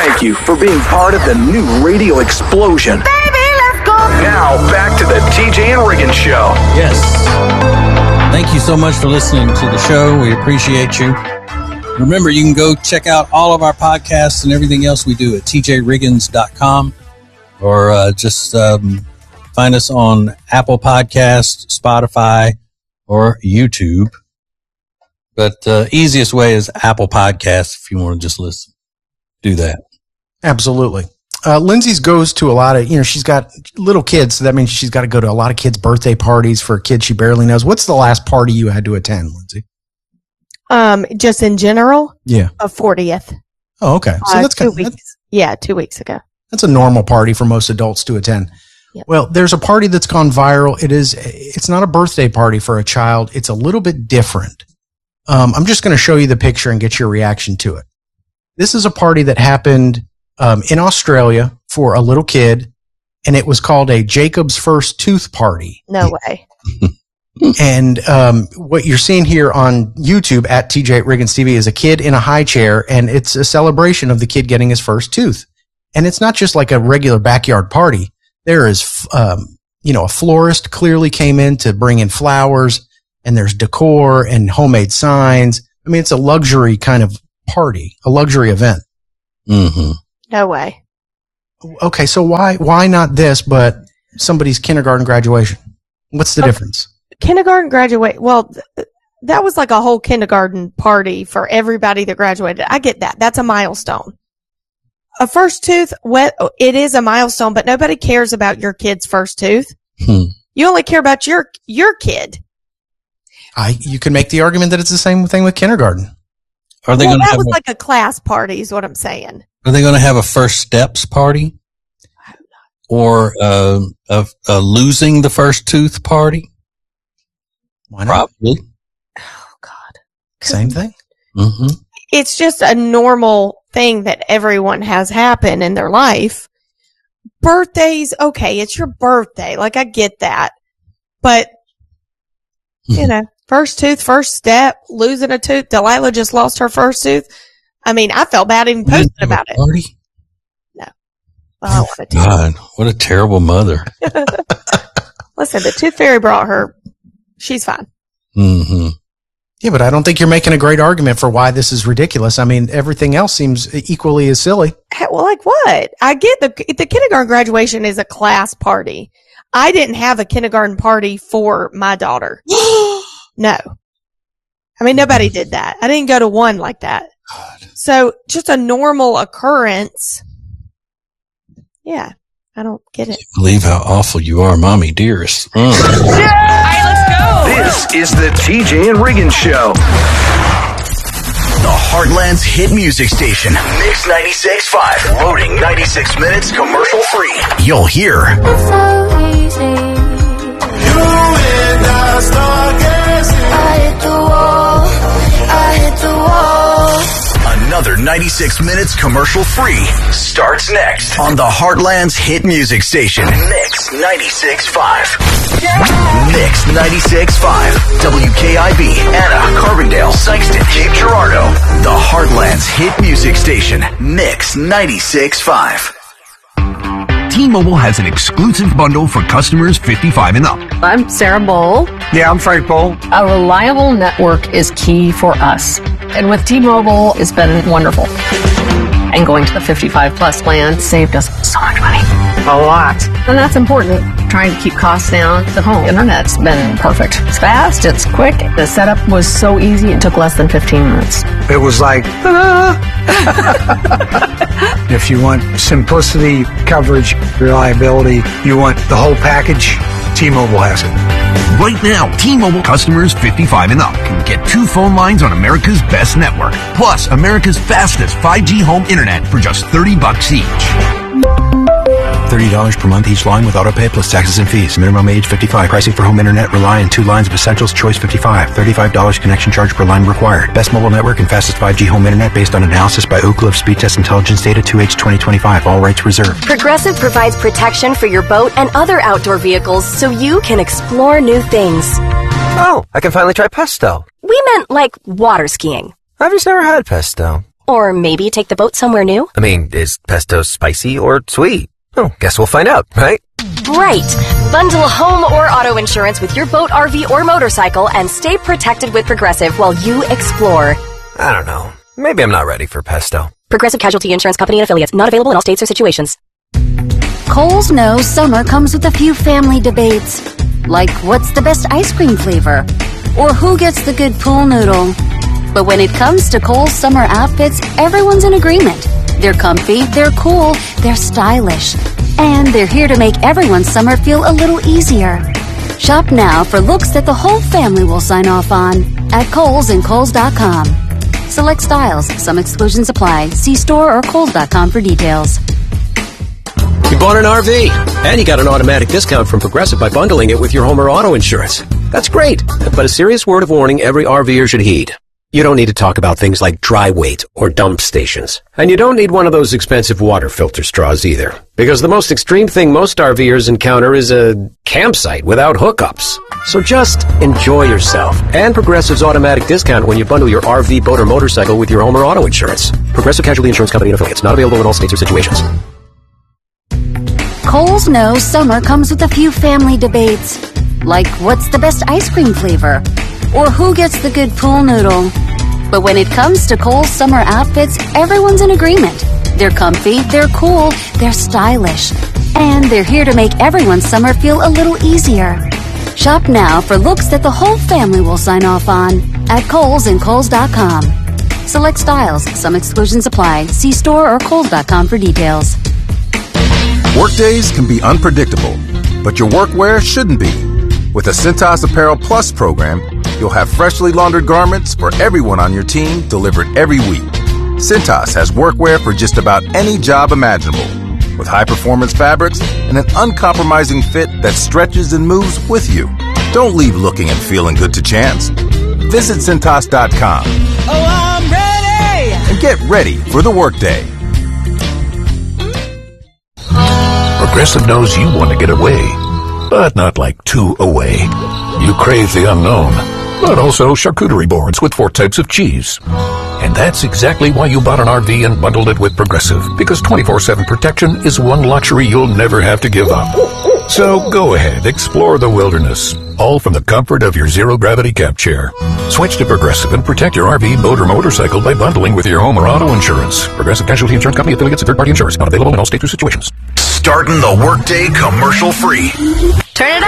thank you for being part of the new radio explosion. Baby, let's go. Now, back to the TJ and Riggins Show. Yes. Thank you so much for listening to the show. We appreciate you. Remember, you can go check out all of our podcasts and everything else we do at tjriggins.com, or just find us on Apple Podcasts, Spotify, or YouTube. But easiest way is Apple Podcasts if you want to just listen. Do that. Absolutely. Lindsay's goes to a lot of, she's got little kids, so that means she's got to go to a lot of kids' birthday parties for kids she barely knows. What's the last party you had to attend, Lindsay? Just in general? Yeah. A 40th. Oh, okay. So that's 2 weeks. 2 weeks ago. That's a normal party for most adults to attend. Yep. Well, there's a party that's gone viral. It's not a birthday party for a child. It's a little bit different. I'm just going to show you the picture and get your reaction to it. This is a party that happened in Australia for a little kid, and it was called a Jacob's First Tooth Party. No way. And what you're seeing here on YouTube at TJ Riggins TV is a kid in a high chair, and it's a celebration of the kid getting his first tooth. And it's not just like a regular backyard party. There is, a florist clearly came in to bring in flowers, and there's decor and homemade signs. I mean, it's a luxury kind of party, a luxury event. Mm-hmm. No way. Okay, so why not this, but somebody's kindergarten graduation? What's the difference? Kindergarten graduate. Well, that was like a whole kindergarten party for everybody that graduated. I get that. That's a milestone. A first tooth, it is a milestone, but nobody cares about your kid's first tooth. You only care about your kid. You can make the argument that it's the same thing with kindergarten. Are they going to have like a class party is what I'm saying. Are they going to have a first steps party? Or a losing the first tooth party? Why not? Probably. Oh, God. Same thing? Mm-hmm. It's just a normal thing that everyone has happen in their life. Birthdays, okay, it's your birthday. Like, I get that. But, first tooth, first step, losing a tooth. Delilah just lost her first tooth. I mean, I felt bad even posting about it. Party? No. Well, I wanted to. God, what a terrible mother. Listen, the tooth fairy brought her. She's fine. Mm-hmm. Yeah, but I don't think you're making a great argument for why this is ridiculous. I mean, everything else seems equally as silly. Well, like what? I get the kindergarten graduation is a class party. I didn't have a kindergarten party for my daughter. No. I mean, nobody did that. I didn't go to one like that. God. So just a normal occurrence. Yeah. I don't get it. I can't believe how awful you are, Mommy Dearest. All right, let's go. This is the TJ and Riggins Show. The Heartland's hit music station. Mix 96.5. Loading 96 minutes commercial free. You'll hear. It's so easy. You and I start dancing. I hit the wall. Another 96 minutes commercial free starts next on the Heartland's hit music station. Mix 96.5. Mix 96.5. WKIB, Anna, Carbondale, Sykeston, Cape Girardeau. The Heartland's hit music station. Mix 96.5. T-Mobile has an exclusive bundle for customers 55 and up. I'm Sarah Bowl. Yeah, I'm Frank Bowl. A reliable network is key for us. And with T-Mobile, it's been wonderful. And going to the 55 plus plan saved us so much money. A lot. And that's important. Trying to keep costs down. The home internet's been perfect. It's fast, it's quick. The setup was so easy, it took less than 15 minutes. It was like, If you want simplicity, coverage, reliability, you want the whole package, T-Mobile has it. Right now, T-Mobile customers 55 and up can get 2 phone lines on America's best network, plus America's fastest 5G home internet for just $30 each. $30 per month each line with autopay plus taxes and fees. Minimum age 55. Pricing for home internet rely on 2 lines of Essentials Choice 55. $35 connection charge per line required. Best mobile network and fastest 5G home internet based on analysis by Ookla of Speed Test Intelligence data 2H 2025. All rights reserved. Progressive provides protection for your boat and other outdoor vehicles so you can explore new things. Oh, I can finally try pesto. We meant like water skiing. I've just never had pesto. Or maybe take the boat somewhere new? I mean, is pesto spicy or sweet? Oh, guess we'll find out, right? Right! Bundle home or auto insurance with your boat, RV, or motorcycle and stay protected with Progressive while you explore. I don't know. Maybe I'm not ready for pesto. Progressive Casualty Insurance Company and Affiliates. Not available in all states or situations. Kohl's knows summer comes with a few family debates. Like, what's the best ice cream flavor? Or who gets the good pool noodle? But when it comes to Kohl's summer outfits, everyone's in agreement. They're comfy, they're cool, they're stylish. And they're here to make everyone's summer feel a little easier. Shop now for looks that the whole family will sign off on at Kohl's and Kohl's.com. Select styles. Some exclusions apply. See store or Kohl's.com for details. You bought an RV, and you got an automatic discount from Progressive by bundling it with your home or auto insurance. That's great, but a serious word of warning every RVer should heed. You don't need to talk about things like dry weight or dump stations. And you don't need one of those expensive water filter straws either. Because the most extreme thing most RVers encounter is a campsite without hookups. So just enjoy yourself. And Progressive's automatic discount when you bundle your RV, boat, or motorcycle with your home or auto insurance. Progressive Casualty Insurance Company and Affiliates. Not available in all states or situations. Kohl's knows summer comes with a few family debates. Like, what's the best ice cream flavor? Or who gets the good pool noodle? But when it comes to Kohl's summer outfits, everyone's in agreement. They're comfy, they're cool, they're stylish. And they're here to make everyone's summer feel a little easier. Shop now for looks that the whole family will sign off on at Kohl's and Kohl's.com. Select styles. Some exclusions apply. See store or Kohl's.com for details. Workdays can be unpredictable, but your workwear shouldn't be. With the Cintas Apparel Plus program, you'll have freshly laundered garments for everyone on your team delivered every week. Cintas has workwear for just about any job imaginable, with high-performance fabrics and an uncompromising fit that stretches and moves with you. Don't leave looking and feeling good to chance. Visit Cintas.com. Oh, I'm ready! And get ready for the workday. Progressive knows you want to get away, but not like too away. You crave the unknown, but also charcuterie boards with 4 types of cheese. And that's exactly why you bought an RV and bundled it with Progressive, because 24/7 protection is one luxury you'll never have to give up. So go ahead, explore the wilderness, all from the comfort of your zero-gravity camp chair. Switch to Progressive and protect your RV, boat, or motorcycle by bundling with your home or auto insurance. Progressive Casualty Insurance Company, affiliates, and third-party insurers. Not available in all states or situations. Starting the workday commercial free. Turn it